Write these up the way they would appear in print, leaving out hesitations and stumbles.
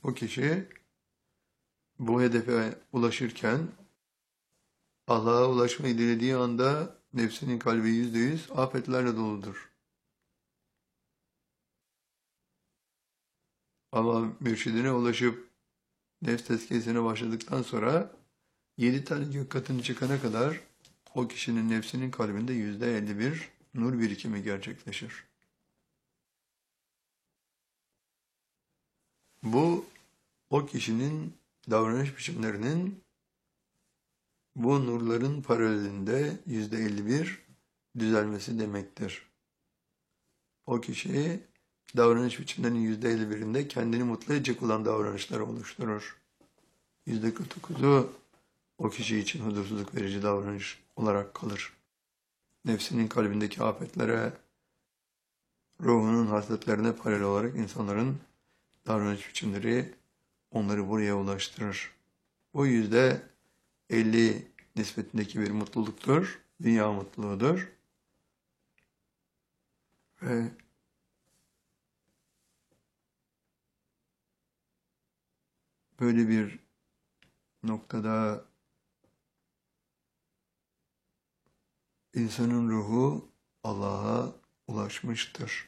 O kişi bu hedefe ulaşırken Allah'a ulaşmayı dilediği anda nefsinin kalbi %100 afetlerle doludur. Ama mürşidine ulaşıp nefs tezkiyesine başladıktan sonra 7 tane gök katını çıkana kadar o kişinin nefsinin kalbinde %51 nur birikimi gerçekleşir. Bu o kişinin davranış biçimlerinin bu nurların paralelinde %51 düzelmesi demektir. O kişi davranış biçimlerinin %51'inde kendini mutlu edecek olan davranışları oluşturur. %49'u o kişi için huzursuzluk verici davranış olarak kalır. Nefsinin kalbindeki afetlere, ruhunun hasletlerine paralel olarak insanların davranış biçimleri onları buraya ulaştırır. Bu %50 nispetindeki bir mutluluktur, dünya mutluluğudur. Ve böyle bir noktada insanın ruhu Allah'a ulaşmıştır.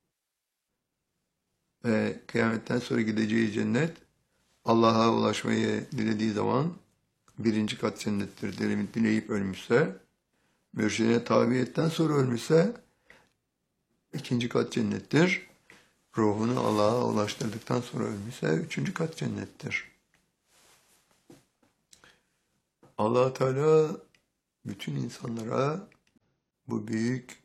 Ve kıyametten sonra gideceği cennet, Allah'a ulaşmayı dilediği zaman birinci kat cennettir. Dileyip ölmüşse, mürşidine tabiyetten sonra ölmüşse ikinci kat cennettir. Ruhunu Allah'a ulaştırdıktan sonra ölmüşse üçüncü kat cennettir. Allah Teala bütün insanlara bu büyük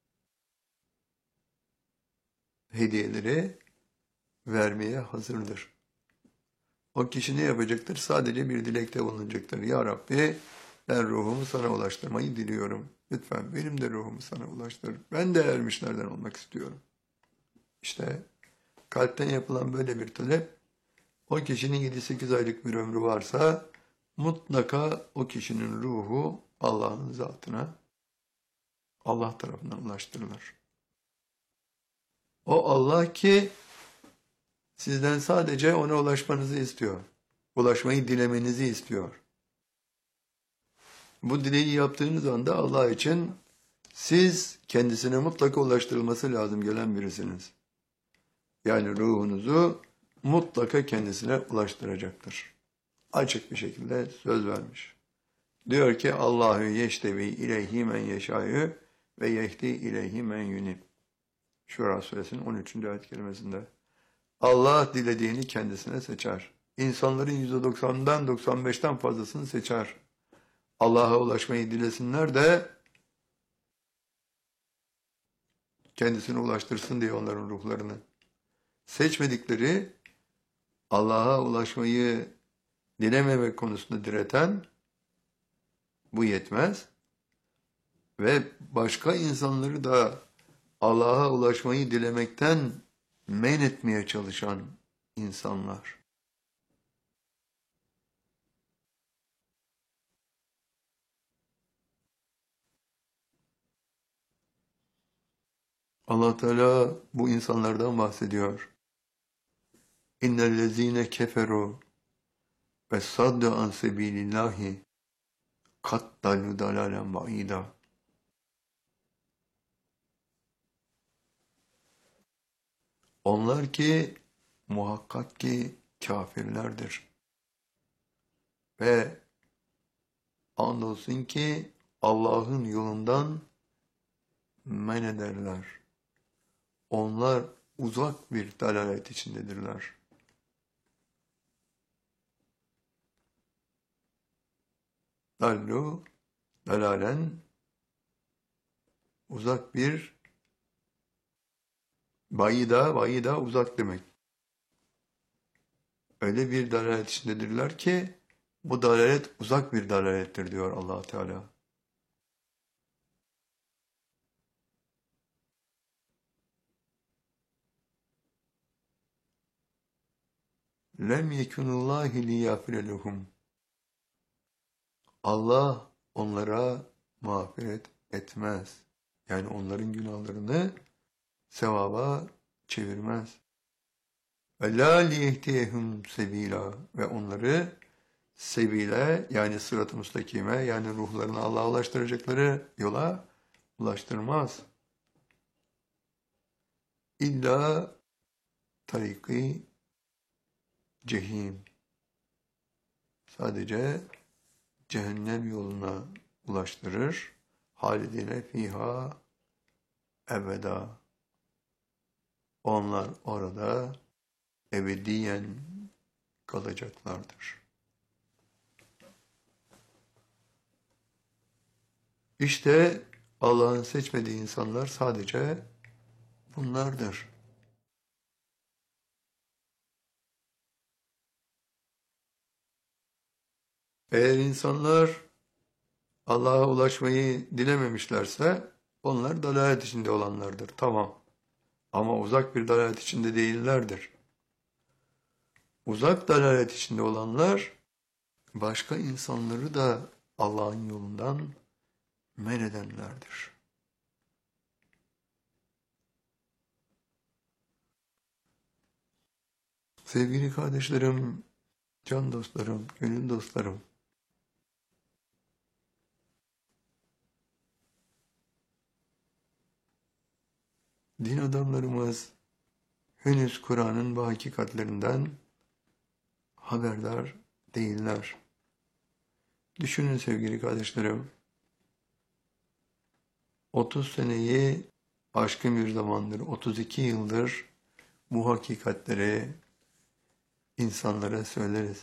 hediyeleri vermeye hazırdır. O kişi ne yapacaktır? Sadece bir dilekte bulunacaktır. Ya Rabbi, ben ruhumu sana ulaştırmayı diliyorum. Lütfen benim de ruhumu sana ulaştır. Ben de ermişlerden olmak istiyorum. İşte kalpten yapılan böyle bir talep, o kişinin 7-8 aylık bir ömrü varsa mutlaka o kişinin ruhu Allah'ın zatına, Allah tarafından ulaştırılır. O Allah ki sizden sadece ona ulaşmanızı istiyor. Ulaşmayı dilemenizi istiyor. Bu dileği yaptığınız anda Allah için siz kendisine mutlaka ulaştırılması lazım gelen birisiniz. Yani ruhunuzu mutlaka kendisine ulaştıracaktır. Açık bir şekilde söz vermiş. Diyor ki Allahu yeştevi ileyhi men yeşâ'yü ve yehdi ileyhi men yunib. Şura suresinin 13. ayet kelimesinde. Allah dilediğini kendisine seçer. İnsanların %90'dan 95'ten fazlasını seçer. Allah'a ulaşmayı dilesinler de kendisine ulaştırsın diye onların ruhlarını. Seçmedikleri Allah'a ulaşmayı dilememek konusunda direten bu yetmez ve başka insanları da Allah'a ulaşmayı dilemekten men etmeye çalışan insanlar. Allah Teala bu insanlardan bahsediyor. İnnellezîne keferu ve saddu an sebilillahi kat dallu dalalen ba'ida. Onlar ki muhakkak ki kafirlerdir. Ve andolsun ki Allah'ın yolundan men ederler. Onlar uzak bir dalalet içindedirler. Dallu, dalalen, uzak bir, bayida uzak demek. Öyle bir dalalet içindedirler ki, bu dalalet uzak bir dalalettir diyor Allah Teala. Lem yekunullahi liyafire lehum. Allah onlara mağfiret etmez. Yani onların günahlarını sevaba çevirmez. ve la liyehdiyehum sebila ve onları sebile yani sırat-ı müstakime yani ruhlarını Allah'a ulaştıracakları yola ulaştırmaz. İlla tariki cehim. Sadece cehennem yoluna ulaştırır. Halidine fiha ebeda. Onlar orada ebediyen kalacaklardır. İşte Allah'ın seçmediği insanlar sadece bunlardır. Eğer insanlar Allah'a ulaşmayı dilememişlerse onlar dalalet içinde olanlardır. Tamam. Ama uzak bir dalalet içinde değillerdir. Uzak dalalet içinde olanlar başka insanları da Allah'ın yolundan men edenlerdir. Sevgili kardeşlerim, can dostlarım, gönül dostlarım, din adamlarımız henüz Kur'an'ın bu hakikatlerinden haberdar değiller. Düşünün sevgili kardeşlerim, 30 seneyi aşkın bir zamandır, 32 yıldır bu hakikatleri insanlara söyleriz.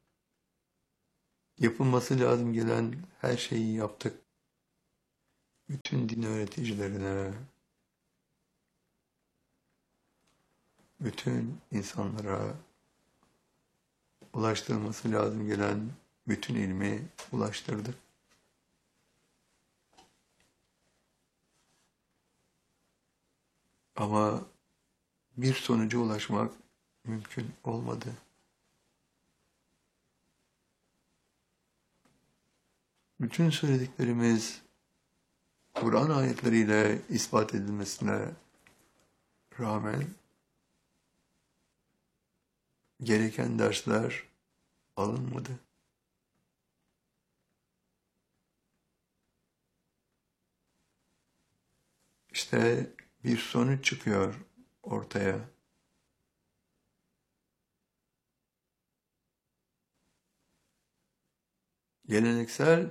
Yapılması lazım gelen her şeyi yaptık. Bütün din öğreticilerine, bütün insanlara ulaştırılması lazım gelen bütün ilmi ulaştırdık. Ama bir sonuca ulaşmak mümkün olmadı. Bütün söylediklerimiz Kur'an ayetleriyle ispat edilmesine rağmen gereken dersler alınmadı. İşte bir sonuç çıkıyor ortaya. Geleneksel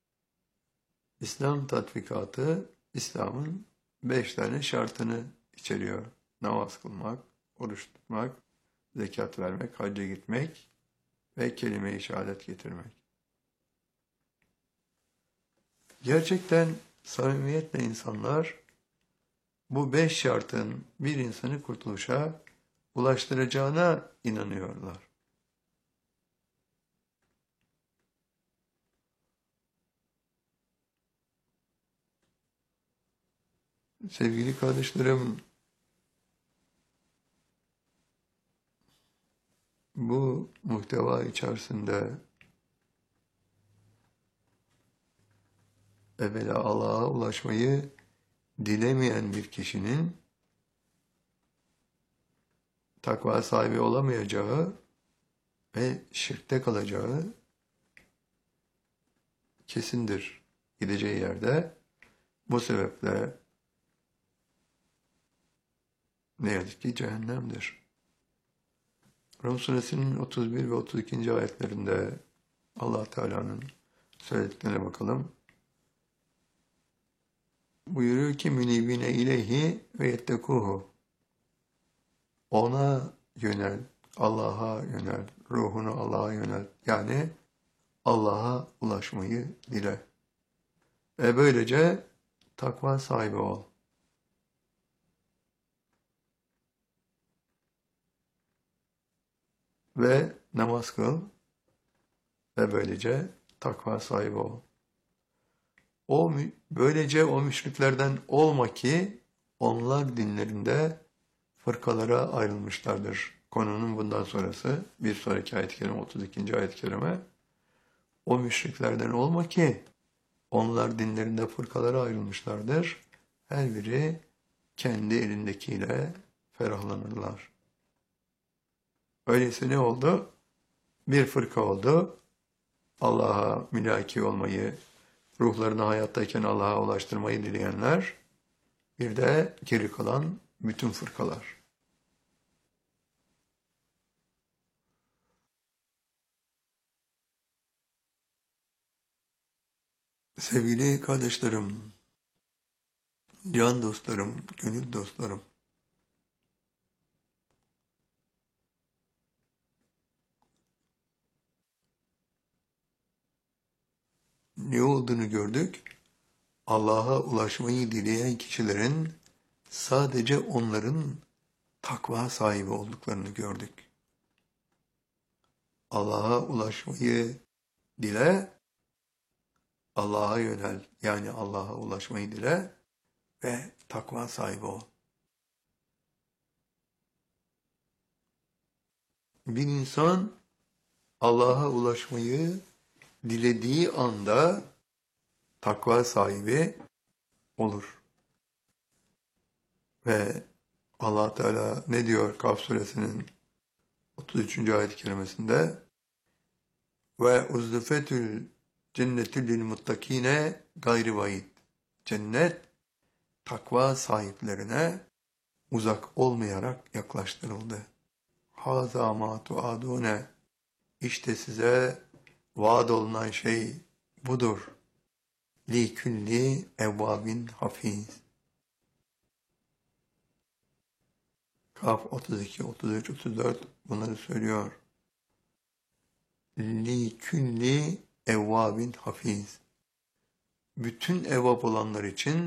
İslam tatbikatı İslam'ın 5 tane şartını içeriyor. Namaz kılmak, oruç tutmak, zekat vermek, hacca gitmek ve kelime-i şehadet getirmek. Gerçekten samimiyetle insanlar bu 5 şartın bir insanı kurtuluşa ulaştıracağına inanıyorlar. Sevgili kardeşlerim, bu muhteva içerisinde evvela Allah'a ulaşmayı dilemeyen bir kişinin takva sahibi olamayacağı ve şirkte kalacağı kesindir gideceği yerde. Bu sebeple ne yazık ki cehennemdir. Rum suresinin 31 ve 32. ayetlerinde Allah Teala'nın söylediklerine bakalım. Buyuruyor ki münibine ileyhi ve yettekuhu. Ona yönel, Allah'a yönel, ruhunu Allah'a yönel. Yani Allah'a ulaşmayı dile. Ve böylece takva sahibi ol. Ve namaz kıl ve böylece takva sahibi ol. Böylece o müşriklerden olma ki onlar dinlerinde fırkalara ayrılmışlardır. Konunun bundan sonrası bir sonraki ayet-i kerime 32. ayet-i kerime. O müşriklerden olma ki onlar dinlerinde fırkalara ayrılmışlardır. Her biri kendi elindekiyle ferahlanırlar. Öyleyse ne oldu? Bir fırka oldu. Allah'a mülaki olmayı, ruhlarını hayattayken Allah'a ulaştırmayı dileyenler, bir de geri kalan bütün fırkalar. Sevgili kardeşlerim, can dostlarım, gönül dostlarım, ne olduğunu gördük? Allah'a ulaşmayı dileyen kişilerin sadece onların takva sahibi olduklarını gördük. Allah'a ulaşmayı dile, Allah'a yönel, yani Allah'a ulaşmayı dile ve takva sahibi ol. Bir insan Allah'a ulaşmayı dilediği anda takva sahibi olur. Ve Allah Teala ne diyor Kaf suresinin 33. ayet-i kerimesinde? Ve uzlufetül cennetü lil muttakine gayri vaid. Cennet takva sahiplerine uzak olmayarak yaklaştırıldı. Haza ma tuadune. İşte size vaad olunan şey budur. Li külli evvabin hafiz. Kaf 32, 33, 34 bunları söylüyor. Li külli evvabin hafiz. Bütün evvab olanlar için